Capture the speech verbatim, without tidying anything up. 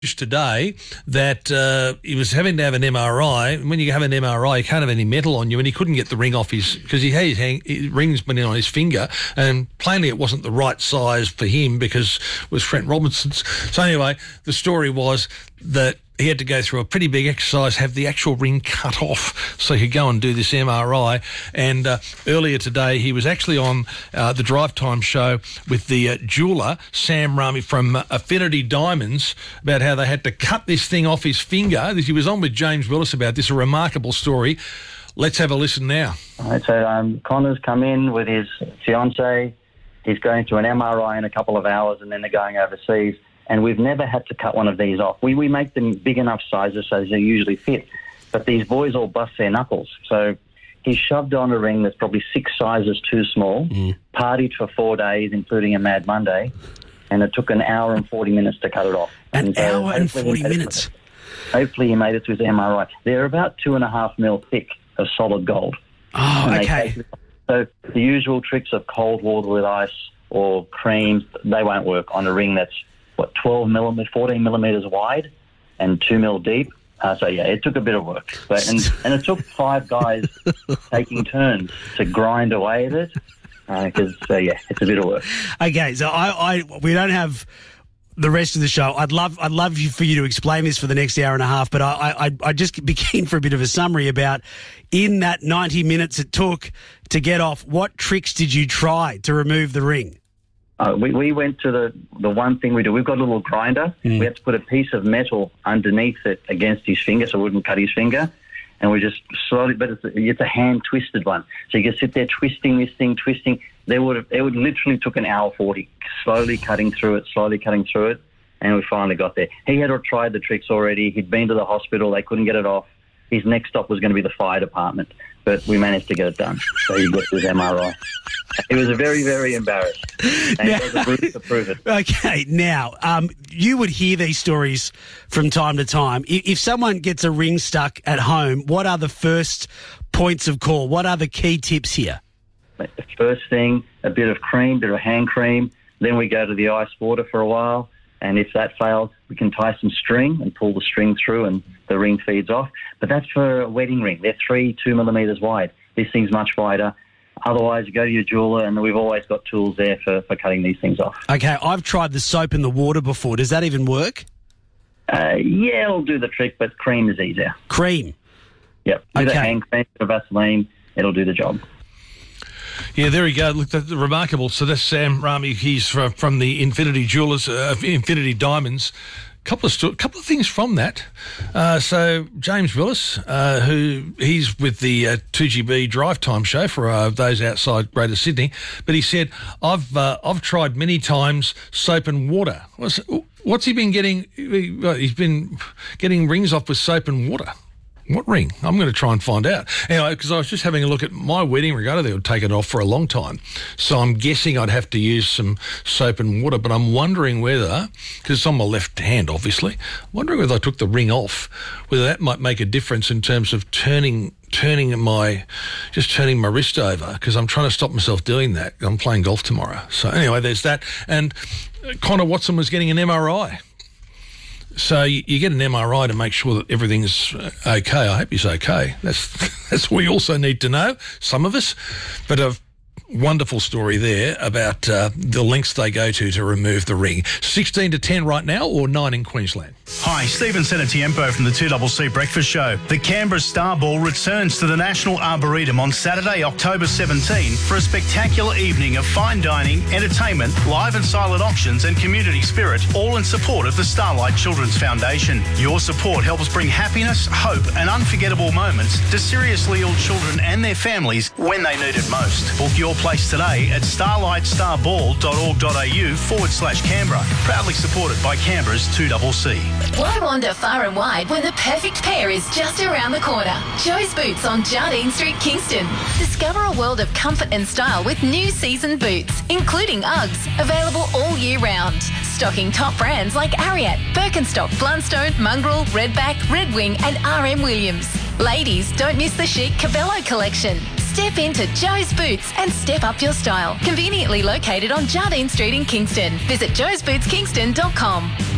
today that uh, he was having to have an M R I. When you have an M R I, you can't have any metal on you, and he couldn't get the ring off his, because he had his, hang, his rings been in on his finger, and plainly it wasn't the right size for him because it was Trent Robinson's. So anyway, the story was that he had to go through a pretty big exercise, have the actual ring cut off so he could go and do this M R I. And uh, earlier today, he was actually on uh, the Drive Time show with the uh, jeweller, Sam Rami from uh, Affinity Diamonds, about how they had to cut this thing off his finger. He was on with James Willis about this, a remarkable story. Let's have a listen now. All right, so um, Connor's come in with his fiancée. He's going to an M R I in a couple of hours, and then they're going overseas. And we've never had to cut one of these off. We we make them big enough sizes so they usually fit. But these boys all bust their knuckles. So he shoved on a ring that's probably six sizes too small, mm. partied for four days, including a Mad Monday, and it took an hour and forty minutes to cut it off. An and so hour and forty minutes? Hopefully he made it through his M R I. They're about two and a half mil thick of solid gold. Oh, okay. So the usual tricks of cold water with ice or creams, they won't work on a ring that's what, twelve millimeters, fourteen millimeters wide and two mil deep. Uh, so, yeah, it took a bit of work. But, and, and it took five guys taking turns to grind away at it because, uh, uh, yeah, it's a bit of work. Okay, so I, I we don't have the rest of the show. I'd love I'd love you for you to explain this for the next hour and a half, but I, I, I'd just be keen for a bit of a summary about, in that ninety minutes it took to get off, what tricks did you try to remove the ring? Uh, we, we went to the, the one thing we do. We've got a little grinder. Mm. We had to put a piece of metal underneath it against his finger so it wouldn't cut his finger. And we just slowly, but it's a, it's a hand-twisted one. So you can sit there twisting this thing, twisting. They would have, it would literally took an hour forty, slowly cutting through it, slowly cutting through it, and we finally got there. He had tried the tricks already. He'd been to the hospital. They couldn't get it off. His next stop was going to be the fire department, but we managed to get it done. So he got his M R I. He was very, very embarrassed. And now, he was a brute to prove it. Okay, now, um, you would hear these stories from time to time. If, if someone gets a ring stuck at home, what are the first points of call? What are the key tips here? The first thing, a bit of cream, a bit of hand cream. Then we go to the ice water for a while. And if that fails, we can tie some string and pull the string through and the ring feeds off. But that's for a wedding ring. They're three, two millimetres wide. This thing's much wider. Otherwise, you go to your jeweller, and we've always got tools there for, for cutting these things off. Okay, I've tried the soap in the water before. Does that even work? Uh, yeah, it'll do the trick, but cream is easier. Cream? Yep. With okay. a hand cream or Vaseline, it'll do the job. Yeah, there we go. Look, that's remarkable. So that's Sam Rami. He's from, from the Infinity Jewelers, uh, Infinity Diamonds. Couple of sto- couple of things from that. Uh, so James Willis, uh, who he's with the uh, two G B Drive Time show for uh, those outside Greater Sydney, but he said, "I've uh, I've tried many times soap and water." What's, what's he been getting? He's been getting rings off with soap and water. What ring? I'm going to try and find out. Anyway, because I was just having a look at my wedding ring. I don't think it would take it off for a long time. So I'm guessing I'd have to use some soap and water, but I'm wondering whether, because it's on my left hand, obviously, I'm wondering whether I took the ring off, whether that might make a difference in terms of turning turning my, just turning my wrist over, because I'm trying to stop myself doing that. I'm playing golf tomorrow. So anyway, there's that. And Connor Watson was getting an M R I. So you, you get an M R I to make sure that everything's okay. I hope he's okay. That's that's what we also need to know, some of us. But a wonderful story there about uh, the lengths they go to to remove the ring. sixteen to ten right now, or nine in Queensland? Hi, Stephen Senatiempo from the two C C Breakfast Show. The Canberra Star Ball returns to the National Arboretum on Saturday, October seventeenth for a spectacular evening of fine dining, entertainment, live and silent auctions and community spirit, all in support of the Starlight Children's Foundation. Your support helps bring happiness, hope and unforgettable moments to seriously ill children and their families when they need it most. Book your place today at starlightstarball.org.au forward slash Canberra. Proudly supported by Canberra's two C C. Why wander far and wide when the perfect pair is just around the corner? Joe's Boots on Jardine Street, Kingston. Discover a world of comfort and style with new season boots, including Uggs, available all year round. Stocking top brands like Ariat, Birkenstock, Blundstone, Mongrel, Redback, Red Wing and R M Williams. Ladies, don't miss the chic Cabello collection. Step into Joe's Boots and step up your style. Conveniently located on Jardine Street in Kingston. Visit joes boots kingston dot com.